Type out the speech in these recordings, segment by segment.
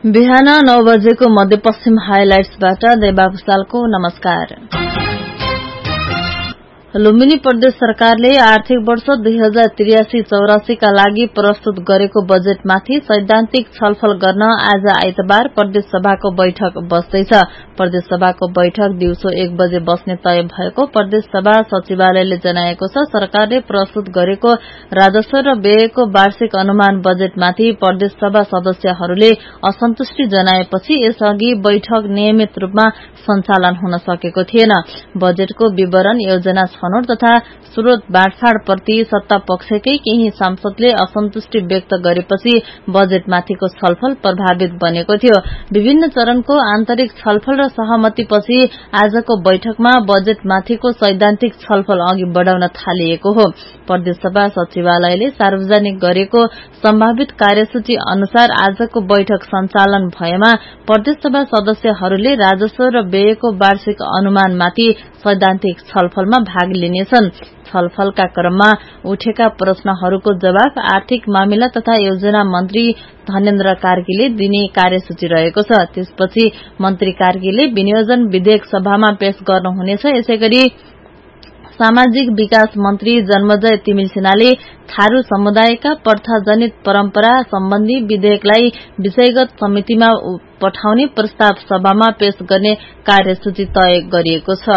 बिहान 9 बजेको मध्यपश्चिम हाइलाइट्सबाट देवा भुसालको नमस्कार। लुम्बिनी प्रदेश सरकारले आर्थिक वर्ष 2083-84 का लागि प्रस्तुत गरेको बजेटमाथि सैद्धान्तिक छलफल गर्न आज आइतबार प्रदेश सभाको बैठक बस्दैछ। प्रदेश सभाको बैठक दिउँसो 1 बजे बस्ने तय भएको प्रदेश सभा सचिवालयले जनाएको छ। सरकारले प्रस्तुत गरेको राजस्व र व्ययको वार्षिक अनुमान बजेटमाथि प्रदेश सभा सदस्यहरूले असन्तुष्टि जनाएपछि यसअघि बैठक नियमित रूपमा सञ्चालन हुन सकेको थिएन। बजेटको विवरण, योजना छनौट तथा स्रोत बाँडफाँड प्रति सत्ता पक्षकै केही सांसदले असन्तुष्टि व्यक्त गरेपछि बजेटमाथिको छलफल प्रभावित बनेको थियो। विभिन्न चरणको आन्तरिक छलफल र सहमतिपछि आजको बैठकमा बजेटमाथिको सैद्धान्तिक छलफल अघि बढ़ाउन थालिएको हो। प्रदेश सभा सचिवालयले सार्वजनिक गरेको सम्भावित कार्यसूची अनुसार आजको बैठक सञ्चालन भएमा प्रदेश सभा सदस्यहरूले राजस्व र व्ययको वार्षिक अनुमानमाथि सैद्धान्तिक छलफलमा भाग लिनेछन्। छलफलका क्रममा उठेका प्रश्नहरूको जवाफ आर्थिक मामिला तथा योजना मन्त्री धनेन्द्र कार्कीले दिने कार्यसूची रहेको छ। त्यसपछि मन्त्री कार्कीले विनियोजन विधेयक सभामा पेश गर्नुहुनेछ। यसैगरी सामाजिक विकास मन्त्री जन्मजय तिमिल सिन्हाले थारू समुदायका प्रथाजनित परम्परा सम्बन्धी विधेयकलाई विषयगत समितिमा पठाउने प्रस्ताव सभामा पेश गर्ने कार्यसूची तय गरिएको छ।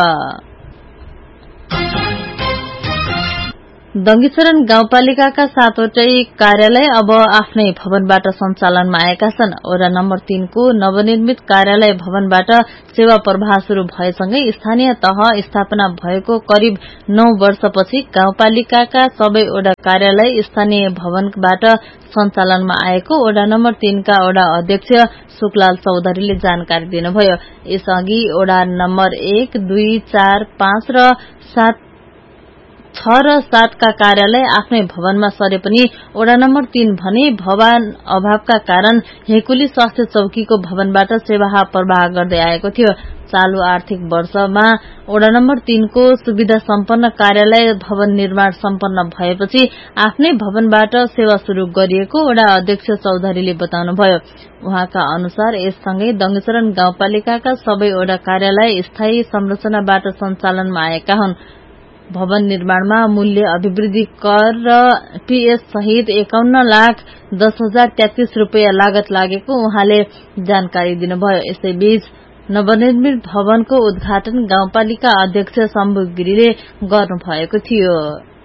दङ्गीचरण गाउँपालिकाका 7वटै कार्यालय अब आफ्नै भवनबाट सञ्चालनमा आएका छन्। वडा नम्बर 3 को नवनिर्मित कार्यालय भवनबाट सेवा प्रवाह शुरू भएसँगै स्थानीय तह स्थापना भएको करिब 9 वर्षपछि गाउँपालिकाका सबै वडा कार्यालय स्थानीय भवनबाट सञ्चालनमा आएको वडा नम्बर 3 का वडा अध्यक्ष सुकलाल चौधरीले जानकारी दिनुभयो। यसअघि वडा नम्बर 1, 2, 4, 5 र 7 6 र 7 का कार्यालय आफ्नै भवनमा सरे पनि वडा नम्बर 3 भने भवन अभावका कारण हेकुली स्वास्थ्य चौकीको भवनबाट सेवा प्रवाह गर्दै आएको थियो। चालू आर्थिक वर्षमा वडा नम्बर 3 को सुविधा सम्पन्न कार्यालय भवन निर्माण सम्पन्न भएपछि आफ्नै भवनबाट सेवा शुरू गरिएको वडा अध्यक्ष चौधरीले बताउनुभयो। उहाँका अनुसार यससँगै दङ्गीचरण गाउँपालिकाका सबै वडा कार्यालय स्थायी संरचनाबाट सञ्चालनमा आएका हुन्। भवन निर्माणमा मूल्य अभिवृद्धि कर र टीएस सहित 51,10,033 रूपियाँ लागत लागेको उहाँले जानकारी दिनुभयो। यसैबीच नवनिर्मित भवनको उद्घाटन गाउँपालिका अध्यक्ष शम्भु गिरीले गर्नुभएको थियो।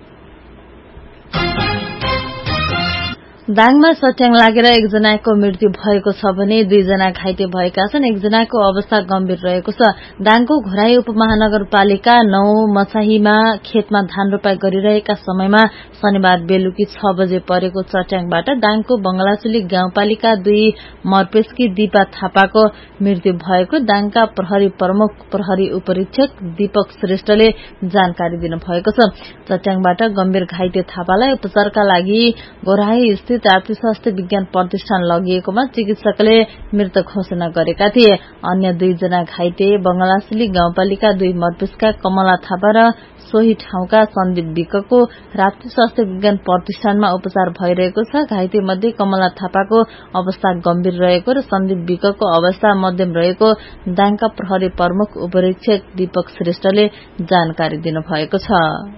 दाङमा सट्याङ लागेर एकजनाको मृत्यु भएको छ भने 2 जना घाइते भएका छन्। एकजनाको अवस्था गम्भीर रहेको छ। दाङको घोराई उपमहानगरपालिका 9 मसाहीमा खेतमा धान रोपाई गरिरहेका समयमा शनिबार बेलुकी 6 बजे परेको चट्याङबाट दाङको बंगलाचुली गाउँपालिका 2 मर्पेसकी दीपा थापाको मृत्यु भएको दाङका प्रहरी प्रमुख प्रहरी उपरीक्षक दीपक श्रेष्ठले जानकारी दिनुभएको छ। चट्याङबाट गम्भीर घाइते थापालाई उपचारका लागि घोराई स्थित राष्ट्रिय स्वास्थ्य विज्ञान प्रतिष्ठान लगिएकोमा चिकित्सकले मृत घोषणा गरेका थिए। अन्य 2 जना घाइते बंगलाचुली गाउँपालिका 2 मर्पेसका कमला थापा र सोही ठाउँका सन्दीप विकको राष्ट्रिय स्वास्थ्य विज्ञान प्रतिष्ठानमा उपचार भइरहेको छ। घाइते मध्ये कमला थापाको अवस्था गम्भीर रहेको र सन्दीप विकको अवस्था मध्यम रहेको दाङका प्रहरी प्रमुख उपरीक्षक दीपक श्रेष्ठले जानकारी दिनुभएको छ।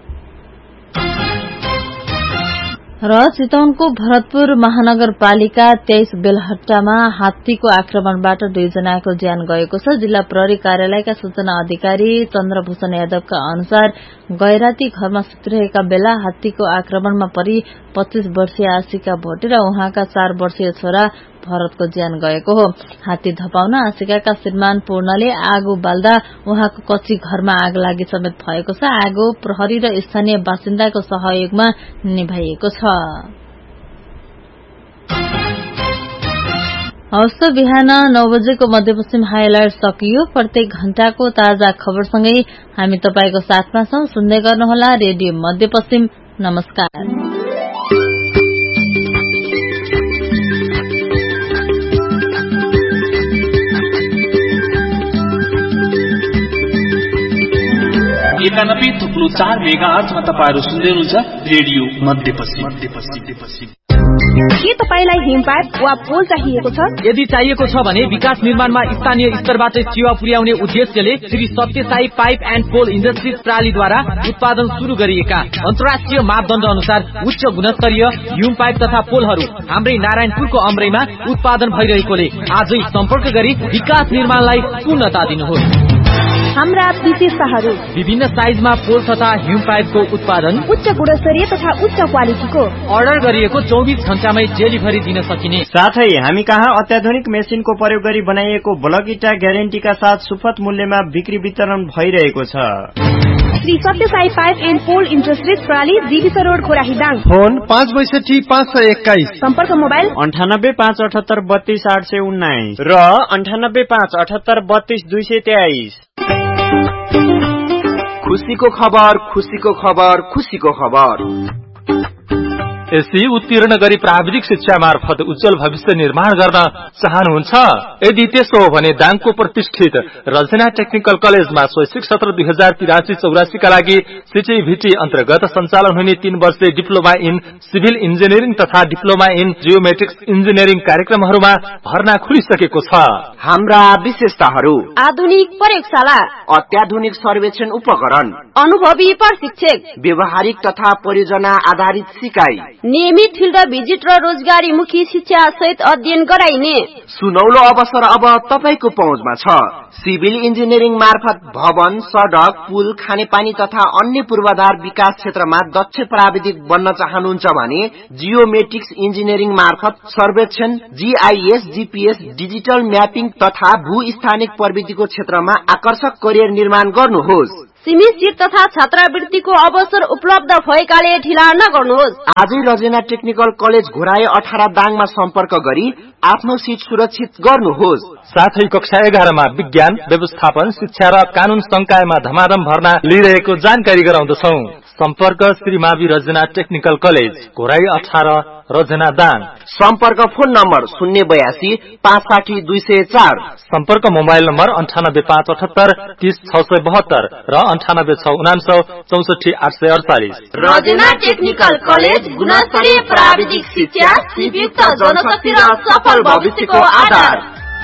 र चितवनको भरतपुर महानगरपालिका 23 बेलहट्टामा हात्तीको आक्रमणबाट 2 जनाको ज्यान गएको छ। जिल्ला प्रहरी कार्यालयका सूचना अधिकारी चन्द्रभूषण यादवका अनुसार गैराती घरमा सुतिरहेका बेला हात्तीको आक्रमणमा परि 25 वर्षीय आशिका भोटे र उहाँका 4 वर्षीय छोरा भरतको ज्यान गएको हो। हात्ती धपाउन आशिकाका श्रीमान पूर्णले आगो बाल्दा उहाँको कच्ची घरमा आग लागि समेत भएको छ। आगो प्रहरी र स्थानीय बासिन्दाको सहयोगमा निभाइएको छ। हवस् त बिहान 9 बजेको मध्यपश्चिम हाइलाइट सकियो। प्रत्येक घण्टाको ताजा खबरसँगै हामी तपाईको साथमा छौं। सुन्दै गर्नुहोला रेडियो मध्यपश्चिम। नमस्कार। एकानब्बे थुप्रो 4 मेगा आर्थमा तपाईहरु सुन्दै हुनुहुन्छ रेडियो मध्यपश्चिम। के तपाईलाई हिम पाइप वा पोल चाहिएको छ? यदि चाहिएको छ भने विकास निर्माणमा स्थानीय स्तरबाट सेवा पुर्याउने उद्देश्यले श्री सत्य Sai pipe and pole industries प्रालीद्वारा उत्पादन शुरू गरिएका अन्तर्राष्ट्रिय मापदण्ड अनुसार उच्च गुणस्तरीय हिम पाइप तथा पोलहरू हाम्रै नारायणपुरको अमरैमा उत्पादन भइरहेकोले आजै सम्पर्क गरी विकास निर्माणलाई पूर्णता दिनुहोस्। हाम्रा विशेषताहरू: विभिन्न साइजमा पोल तथा हिम पाइपको उत्पादन, उच्च गुणस्तरीय तथा उच्च क्वालिटीको, अर्डर गरिएको 24 घण्टामै डेलिभरी दिन सकिने। साथै हामी कहाँ अत्याधुनिक मेसिनको प्रयोग गरी बनाइएको ब्लक इटा ग्यारेन्टीका साथ सुपथ मूल्यमा बिक्री वितरण भइरहेको छ। श्री सत्य Sai pipe and pole industries प्राली, जीवित रोड, खोराहीदाङ। फोन 562 सम्पर्क मोबाइल 9856832819 र 9856833223। खुसीको खबर, खुसीको खबर, खुसीको खबर। एसई उत्तीर्ण गरी प्राविधिक शिक्षा मार्फत उज्जवल भविष्य निर्माण गर्न चाहनुहुन्छ? यदि त्यसो हो भने दाङको प्रतिष्ठित रजना टेक्निकल कलेजमा शैक्षिक सत्र 2083-84 का लागि सिटिभिटी अन्तर्गत सञ्चालन हुने 3 वर्षे डिप्लोमा इन सिभिल इन्जिनियरिङ तथा डिप्लोमा इन जियोमेट्रिक्स इन्जिनियरिङ कार्यक्रमहरूमा भर्ना खुलिसकेको छ। हाम्रा विशेषताहरू: आधुनिक प्रयोगशाला, अत्याधुनिक सर्वेक्षण उपकरण, अनुभवी प्रशिक्षक, व्यवहारिक तथा परियोजना आधारित सिकाइ, नियमित फिल्ड भिजिट र रोजगारीमुखी शिक्षा सहित अध्ययन गराइने सुनौलो अवसर अब तपाईको पहुँचमा छ। सिभिल इन्जिनियरिङ मार्फत भवन, सडक, पुल, खानेपानी तथा अन्य पूर्वाधार विकास क्षेत्रमा दक्ष प्राविधिक बन्न चाहनुहुन्छ भने जियोमेट्रिक्स इन्जिनियरिङ मार्फत सर्वेक्षण, जीआईएस, जीपीएस, डिजिटल म्यापिङ तथा भूस्थानिक प्रविधिको क्षेत्रमा आकर्षक करियर निर्माण गर्नुहोस्। सीमित सीट तथा छात्रवृत्तिको अवसर उपलब्ध भएकाले ढिला नगर्नुहोस्। आजै रजेना टेक्निकल कलेज घोराई 18 दाङमा सम्पर्क गरी आफ्नो सीट सुरक्षित गर्नुहोस्। साथै कक्षा 11 मा विज्ञान, व्यवस्थापन, शिक्षा र कानून संकायमा धमाधम भर्ना लिइरहेको जानकारी गराउँदछौ। सम्पर्क श्री मावि रजना टेक्निकल कलेज, घोराई 18, रजना दाङ। सम्पर्क फोन नम्बर 082 560 204। सम्पर्क मोबाइल नम्बर 9857830672 र 9869944848। रजना टेक्निकल कलेज, गुणस्तरीय प्राविधिक शिक्षा, सिपयुक्त जनशक्ति र सफल भविष्यको आधार।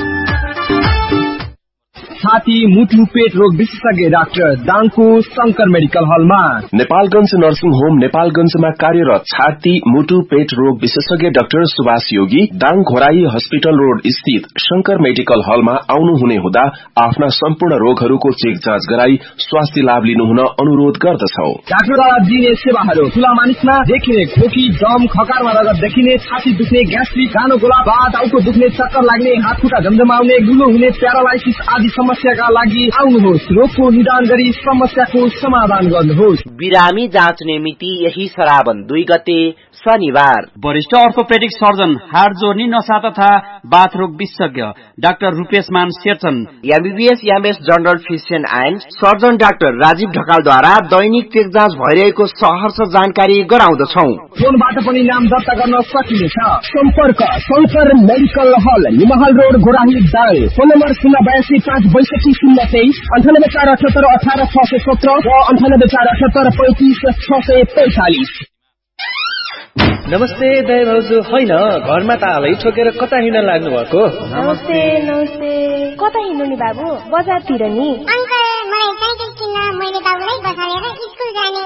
छाती, मुटु, पेट रोग विशेषज्ञ डाक्टर दाङको शंकर मेडिकल हलमा। नेपालगञ्ज नर्सिङ होम नेपालगञ्जमा कार्यरत छाती, मुटु, पेट रोग विशेषज्ञ डाक्टर सुभाष योगी दाङ घोराई हस्पिटल रोड स्थित शंकर मेडिकल हलमा आउनुहुने हुँदा आफ्ना सम्पूर्ण रोगहरूको चेक जाँच गराई स्वास्थ्य लाभ लिनुहुन अनुरोध गर्दछौ। डाक्टरद्वारा दिइने सेवाहरू: ठूला मानिसमा देखिने खोकी, दम, खकारमा रगत देखिने, छाती दुख्ने, ग्यास्ट्रिक, गानो गोला, टाउको दुख्ने, चक्कर लाग्ने, हात खुट्टा झमझमाउने, गुलो हुने, प्यारालाइसिस आदि समस्याका लागि आउनुहोस्। रोगको निदान गरी समस्याको समाधान गर्नुहोस्। बिरामी जाँच्ने मिति यही श्रावण 2 गते शनिबार। वरिष्ठ अर्थोपेडिक सर्जन, हाड जोर्नी, नसा तथा बाथ रोग विशेषज्ञ डाक्टर रूपेश मान Sherchan, MBBS MS general physician and surgeon doctor Rajiv ढकालद्वारा Dainik check जाँच भइरहेको सहर्ष जानकारी गराउँदछौ। फोनबाट पनि नाम दर्ता गर्न सकिनेछ। सम्पर्क शंकर मेडिकल हल, निमहल road, Ghorahi Dang. Phone number 082 562 023, 98 478 18 617 र 98 478 35 645। नमस्ते दाइ भाउजू। होइन, घरमा तालै ठोकेर कता हिँड्न लाग्नु भएको? नमस्ते नमस्ते। कता हिँड्नु नि बाबु? बजारतिर नि। अंकल, मलाई साइकल किन्न मैले बाबुलाई बसालेर स्कुल जाने।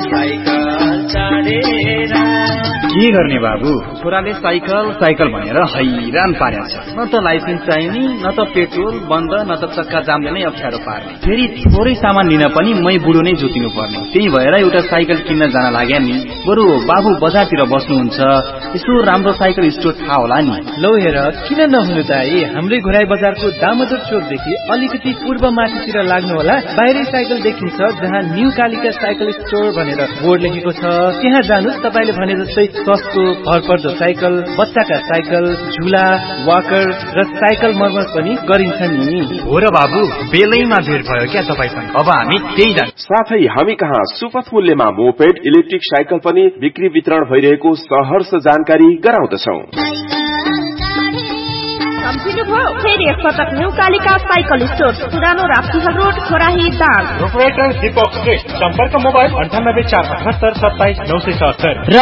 के गर्ने बाबु? छोराले साइकल भनेर हैरान पारेछ। न त लाइसेन्स चाहिने, न त पेट्रोल बन्द, न त चक्का जामले नै अप्ठ्यारो पार्ने। फेरि थोरै सामान लिन पनि मै बुढो नै जोतिनु पर्ने। त्यही भएर एउटा साइकल किन्न जान लाग्या नि। बरु बाबु बजारतिर बस्नुहुन्छ, यसो राम्रो साइकल स्टोर थाहा होला नि। लौ हेर, किन नहुनु दाइ? हाम्रै घोराई बजारको दामोदर चोकदेखि अलिकति पूर्व माथितिर लाग्नु होला। बाहिरै साइकल देखिन्छ जहाँ न्यू कालिका साइकल स्टोर भनेर बोर्ड लेखेको छ। त्यहाँ जानुस्। तपाईले भने जस्तै सस्तो भरपर्दो साइकल, बच्चाका साइकल, झुला, वाकर र साइकल मर्मत पनि गरिन्छ नि। हो र बाबु, बेलैमा भेट भयो क्या तपाईसँग। अब हामी त्यही जान्छ। साथै हामी कहाँ सुपथ मूल्यमा मोपेड, इलेक्ट्रिक साइकल पनि बिक्री वितरण भइरहेको सहर्ष जानकारी गराउँदछौ। भयो फेरि एकपटक न्यू कालिका साइकल स्टोर पुरानो राप्तीहल रोड खोराही दाङ प्रोपराइटर दीपक श्रेष्ठ सम्पर्क मोबाइल 9848789674 र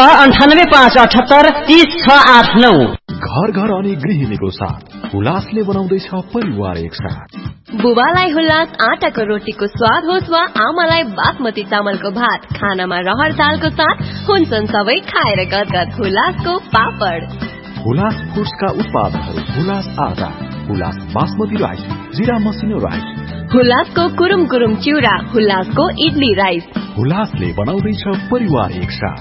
9858830689 घर घर अनि गृहिणीको साथ हुलासले बनाउँदैछ परिवार एकसाथ। बुबालाई हुलास आटाको रोटीको स्वाद होस् वा आमालाई बासमती चामलको भात खानामा रहर दालको साथ हुन्छन् सबै खाएर गदगद हुलासको पापड। हुलास फुड्सका उत्पादनहरू हुलास आटा, हुलास बासमती राइस, जिरा मसिनो राइस, हुलासको कुरुम कुरुम चिउरा, हुलासको इडली राइस। हुलासले बनाउँदैछ परिवार एकसाथ।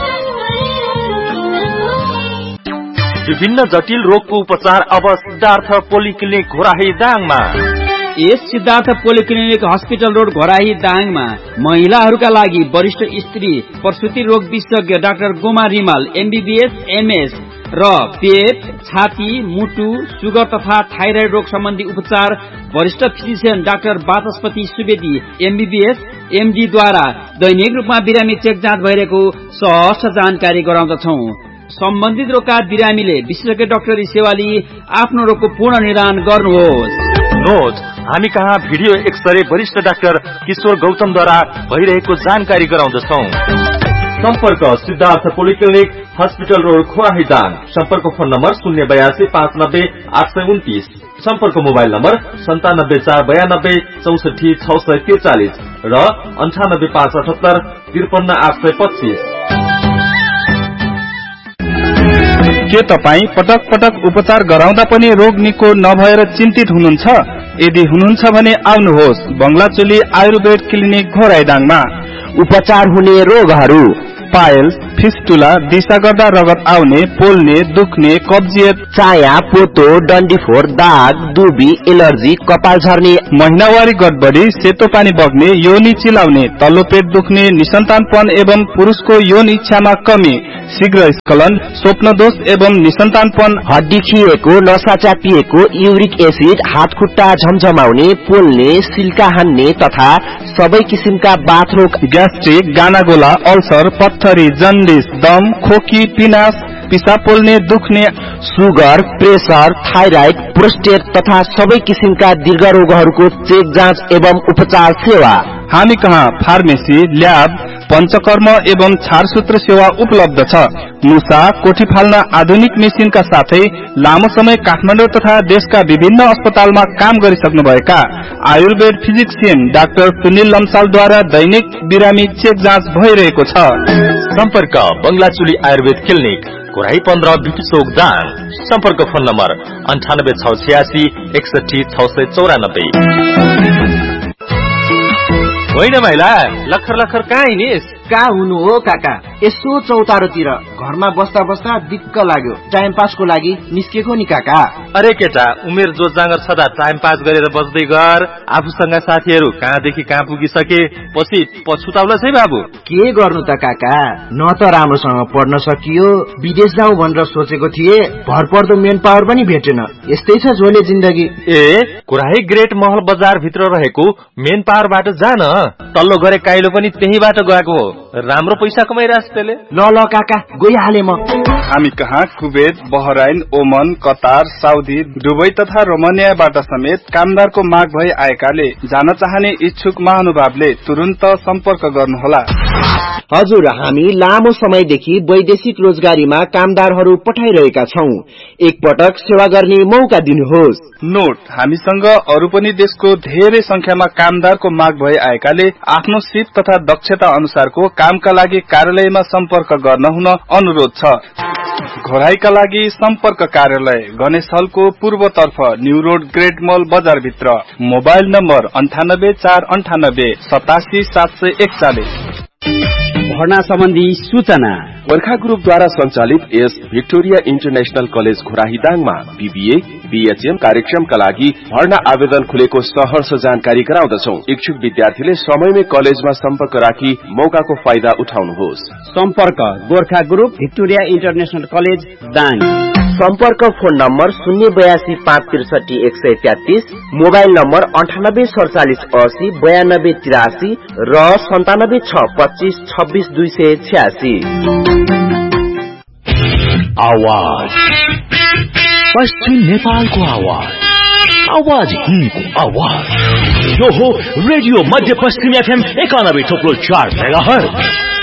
विभिन्न जटिल रोगको उपचार अब सिद्धार्थ पोलिक्लिनिक घोराही दाङमा। यस Siddhartha polyclinic hospital road Ghorahi दाङमा महिलाहरूका लागि वरिष्ठ स्त्री प्रसूति रोग विशेषज्ञ doctor Goma Rimal MBBS MS र पेट, छाती, मुटु, सुगर तथा थाइराइड रोग सम्बन्धी उपचार वरिष्ठ फिजिशियन डाक्टर वाचस्पति सुवेदी MBBS MD द्वारा दैनिक रूपमा बिरामी चेक जाँच भइरहेको सहज जानकारी गराउँदछौं। सम्बन्धित रोगका बिरामीले विशेषज्ञ डाक्टरी सेवा लिई आफ्नो रोगको पूर्ण निदान गर्नुहोस्। नोट, हामी कहाँ भिडियो एक्सरे वरिष्ठ डाक्टर किशोर गौतमद्वारा भइरहेको जानकारी गराउँदछौं। सम्पर्क Siddhartha polyclinic hospital road खोराही Dang. सम्पर्क फोन नम्बर 082590829। सम्पर्क मोबाइल नम्बर 974992644643 र 9857853825। के तपाई पटक पटक उपचार गराउँदा पनि रोग निको नभएर चिन्तित हुनुहुन्छ? यदि हुनुहुन्छ भने आउनुहोस् बंगलाचोली आयुर्वेद क्लिनिक घोराइदाङमा। उपचार हुने रोगहरू पाइल्स, फिस्टुला, दिशा गर्दा रगत आउने, पोल्ने, दुख्ने, कब्जियत, चाया, पोतो, डन्डीफोर, दाग, दुबी, एलर्जी, कपाल झर्ने, महिनावारी गडबडी, सेतो पानी बग्ने, योनि चिलाउने, तल्लो पेट दुख्ने, निसन्तानपन एवं पुरुषको यौन इच्छामा कमी, शीघ्र स्खलन, स्वप्न दोष एवं निसन्तानपन, हड्डी खिएको, नसा चापिएको, युरिक एसिड, हात खुट्टा झमझमाउने, पोल्ने, सिल्का हान्ने तथा सबै किसिमका बाथरोग, ग्यास्ट्रिक, गानागोला, अल्सर, पत्थरी, जन्डिस, दम, खोकी, पिनास, पिसाब पोल्ने, दुख्ने, सुगर, प्रेसर, थाइराइड, प्रोस्टेट तथा सबै किसिमका दीर्घ रोगहरूको चेक जाँच एवं उपचार सेवा। हामी कहाँ फार्मेसी, ल्याब, पंचकर्म एवं छारसूत्र सेवा उपलब्ध छ। मुसा, कोठी फाल्न आधुनिक मेसिनका साथै लामो समय काठमाडौँ तथा देशका विभिन्न अस्पतालमा काम गरिसक्नुभएका आयुर्वेद फिजिशियन डाक्टर सुनिल लम्सालद्वारा दैनिक बिरामी चेक जाँच भइरहेको छ। सम्पर्क बंगलाचोली आयुर्वेद क्लिनिक घोराही 15 बिटी चौक दाङ। सम्पर्क फोन नम्बर 9868616694। होइन महिला लखर लखर कहाँ हिँडिस? कहाँ हुनु हो काका, यसो चौतारोतिर घरमा बस्दा बस्दा दिक्क लाग्यो, टाइम पासको लागि निस्केको नि काका। अरे केटा, उमेर जोत जाँगर छदा टाइम पास गरेर बस्दै गर। आफूसँग साथीहरू कहाँदेखि कहाँ पुगिसके, पछि पछुताउला है बाबु। के गर्नु त काका, न त राम्रोसँग पढ्न सकियो, विदेश जाउँ भनेर सोचेको थिए, भरपर्दो मेन पावर पनि भेटेन। यस्तै छ झोले जिन्दगी। ए, घोराही ग्रेट महल बजार भित्र रहेको मेन पावरबाट जान, तल्लो गरे काइलो पनि त्यहीबाट गएको हो। राम्रो पैसा कमाइरहेछ त्यसले। ल काका गइहाले म। हामी कहाँ कुवेत, बहराइन, ओमन, कतार, साउदी, दुबई तथा रोमानियाबाट समेत कामदारको माग भई आएकाले जान चाहने इच्छुक महानुभावले तुरुन्त सम्पर्क गर्नुहोला। हजुर, हामी लामो समयदेखि वैदेशिक रोजगारीमा कामदारहरू पठाइरहेका छौं। एकपटक सेवा गर्ने मौका दिनुहोस्। नोट, हामीसँग अरू पनि देशको धेरै संख्यामा कामदारको माग भई आएकाले आफ्नो सिप तथा दक्षता अनुसारको कामका लागि कार्यालयमा सम्पर्क गर्न हुन अनुरोध छ। घोराईका लागि सम्पर्क कार्यालय गणेश हलको पूर्वतर्फ न्यू रोड ग्रेट मल बजार भित्र। Mobile number 9848878741। भर्ना सम्बन्धी सूचना वर्खा ग्रुपद्वारा सञ्चालित यस Victoria international college Ghorahi दाङमा BBA, BHM कार्यक्रमका लागि भर्ना आवेदन खुलेको सहर्ष जानकारी गराउँदछौ। इच्छुक विद्यार्थीले समयमै कलेजमा सम्पर्क राखी मौकाको फाइदा उठाउनुहोस्। सम्पर्क Gorkha group Victoria international college Dang. सम्पर्क फोन नम्बर 082563133, मोबाइल नम्बर 9847809283 र 9762526286। आवाज पश्चिम नेपालको आवाज हिन्दको आवाज यो हो रेडियो मध्य पश्चिम FM 91.4 मेगाहर्ज